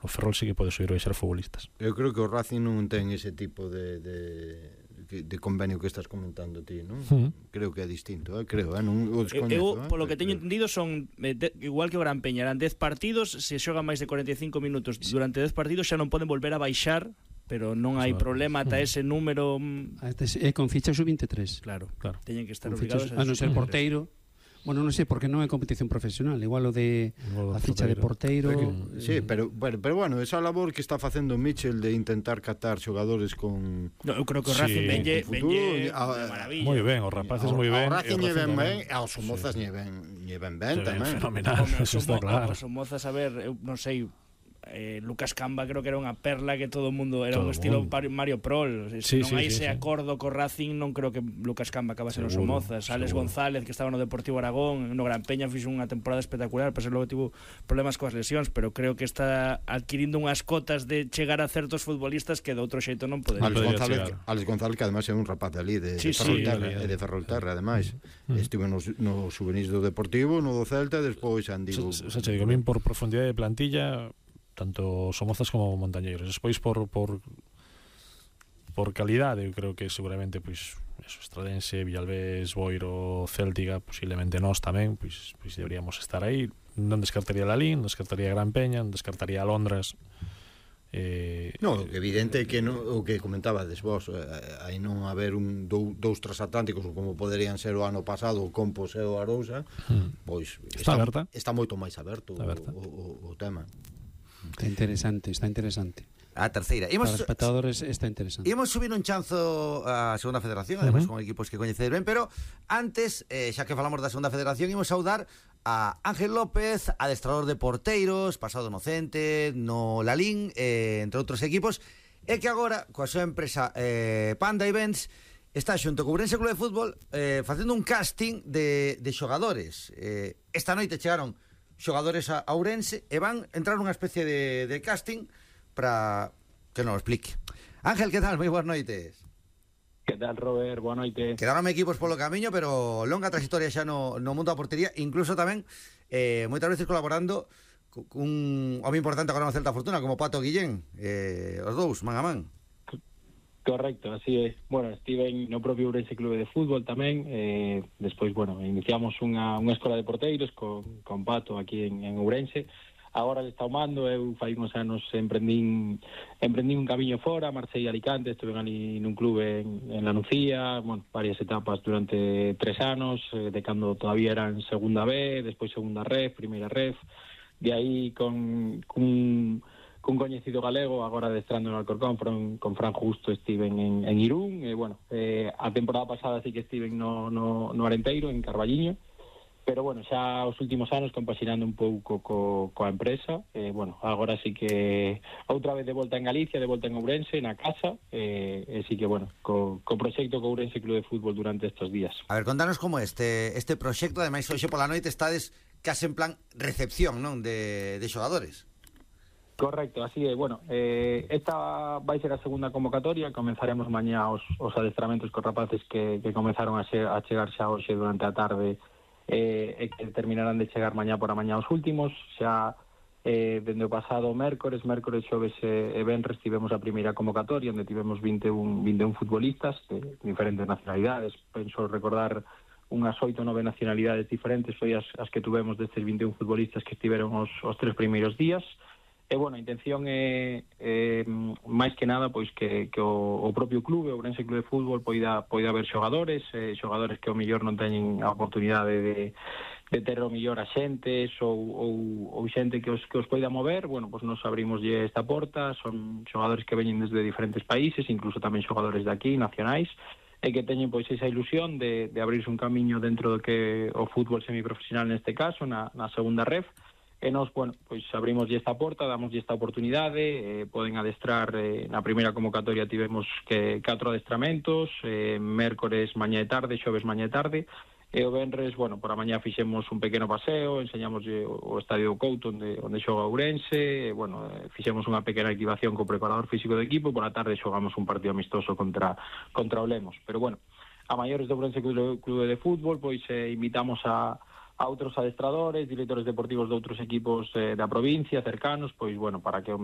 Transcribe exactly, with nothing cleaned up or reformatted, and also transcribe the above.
o Ferrol sí que pode subir e ser futbolistas. Eu creo que o Racing non ten ese tipo de, de, de convenio que estás comentando ti, non? Uh-huh. Creo que é distinto, eh? creo, eh? non o descoñezo. Eu, polo eh? que teño entendido, son eh, de, igual que o Gran Peña, eran dez partidos, se xogan máis de cuarenta e cinco minutos durante dez partidos xa non poden volver a baixar, pero non hai problema ata ese número. É con ficha sub veintitrés. Claro, claro. Teñen que estar con obligados fichas, a non ser porteiro. Bueno, non sei, porque non é competición profesional. Igual o de igual a ficha porteiro. de porteiro. Que, sí, pero, pero, pero bueno, esa labor que está facendo Mitchell de intentar catar xogadores con... No, eu creo que o Racing sí, venlle, venlle de maravilla. Moi ben, os rapaces moi ben. O Racing lle ben ben, e os Somozas lle ben ben ben tamén. Fenomenal, eso está claro. Os Somozas, a ver, eu non sei... Eh, Lucas Camba creo que era unha perla que todo o mundo era todo un estilo mundo. Mario Prol, se sí, non sí, hai sí, ese sí. acordo co Racing, non creo que Lucas Camba acabase nos Somozas. Alex González, que estaba no Deportivo Aragón, no Gran Peña, fixo unha temporada espectacular, pero logo tivo problemas coas lesións, pero creo que está adquirindo unhas cotas de chegar a certos futbolistas que de outro xeito non podería. Alex González, Alex González, que además é un rapaz de ali de, sí, de Ferrolterra, sí, e de Ferrolterra, ademais. Mm. Estive no, no juvenis do Deportivo, no do Celta, despois andigo. Se, se, se digo, min por profundidade de plantilla, tanto Somozas como Montañeiros. Despois por por por calidade, eu creo que seguramente pois eso, Estradense, Villalbés, Boiro, Céltiga, posiblemente nós tamén, pois pois deberíamos estar aí. Non descartaría Lalín, non descartaría Gran Peña, non descartaría Londras. Eh, no, evidente que no, o que comentabades vos, eh, aí non haber un dou, dous transatlánticos como poderían ser o ano pasado o Compos e o Arousa, hmm. pois está, está, está moito máis aberto o, o, o tema. Está interesante, está interesante. A terceira. Imos, para os espectadores está interesante. Imos subir un chanzo a Segunda Federación, además uh-huh. con equipos que coñecedes ben, pero antes, eh, xa que falamos da Segunda Federación, imos saudar a Ángel López, adestrador de porteiros, pasado no Cente, no Lalín, eh, entre outros equipos, e que agora, coa súa empresa eh, Panda Events, está xunto co Ourense Club de Fútbol eh, facendo un casting de, de xogadores. Eh, esta noite chegaron xogadores a Ourense e van entrar nunha especie de, de casting para que nos lo explique. Ángel, que tal? Moi boas noites. Que tal, Robert? Boa noite. Quedaron equipos polo camiño, pero longa trayectoria xa no, no mundo da portería, incluso tamén eh, moitas veces colaborando cun home importante agora no Celta Fortuna como Pato Guillén, eh, os dous, man a man. Correcto, así é. Bueno, estive no propio Ourense Clube de Fútbol tamén, eh, despois, bueno, iniciamos unha, unha escola de porteiros con, con Pato aquí en, en Ourense. Agora le está o mando, eu fai uns anos emprendín emprendín un camiño fora, marchei a Alicante, estuve ali nun clube en, en La Nucía, bueno, varias etapas durante tres anos, eh, de cando todavía eran segunda B, despois segunda ref, primeira ref, de aí con... con cun coñecido galego, agora adestrando no Alcorcón, con, con Fran Justo estiven en, en Irún, e, bueno, eh, a temporada pasada sí que estiven no, no, no Arenteiro, en Carballiño, pero, bueno, xa os últimos anos compaxinando un pouco co, coa empresa, e, bueno, agora sí que outra vez de volta en Galicia, de volta en Ourense, na casa, e, e sí que, bueno, co, co proxecto co Ourense Club de Fútbol durante estes días. A ver, contanos como este este proxecto, ademais, hoxe pola noite estades case en plan recepción, non, de, de xogadores. Correcto, así é. Bueno, eh, esta vai ser a segunda convocatoria. Comenzaremos mañá os, os adestramentos cos rapaces que, que comenzaron a, xe, a chegar xa hoxe durante a tarde eh, e que terminarán de chegar mañá por a mañá os últimos. Xa eh, dende o pasado mércores, mércores, xoves e, e venres tivemos a primeira convocatoria onde tivemos vinte e un, vinte e un futbolistas de diferentes nacionalidades. Penso recordar unhas oito ou nove nacionalidades diferentes foi as, as que tuvemos destes vinte e un futbolistas que estiveron os, os tres primeiros días. E, bueno, a intención é, é máis que nada pois que, que o, o propio clube, o Ourense Club de Fútbol, poida, poida haber xogadores, eh, xogadores que ao mellor non teñen a oportunidade de, de ter o mellor axentes ou, ou, ou xente que os, que os poida mover. Bueno, pois nos abrimoslle esta porta, son xogadores que veñen desde diferentes países, incluso tamén xogadores de aquí, nacionais, e que teñen pois esa ilusión de, de abrirse un camiño dentro do que o fútbol semiprofesional neste caso, na, na segunda ref. E nos, bueno, pois abrimos esta porta, damos esta oportunidade, eh, poden adestrar, eh, na primeira convocatoria tivemos que catro adestramentos, eh, mércores mañá e tarde, xoves mañá e tarde, e o venres, bueno, por a mañá fixemos un pequeno paseo, enseñamos o, o estadio do Couto onde, onde xoga Ourense, e, bueno, eh, fixemos unha pequena activación co preparador físico do equipo, por a tarde xogamos un partido amistoso contra, contra o Lemos. Pero, bueno, a maiores do Ourense Clube de Fútbol, pois eh, invitamos a a outros adestradores, directores deportivos de outros equipos eh, da provincia, cercanos, pois, bueno, para que o